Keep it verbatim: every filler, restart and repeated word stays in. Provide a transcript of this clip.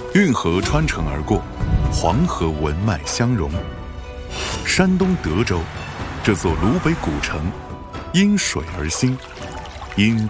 运河穿城而过，黄河文脉相融。山东德州这座鲁北古城因水而兴，因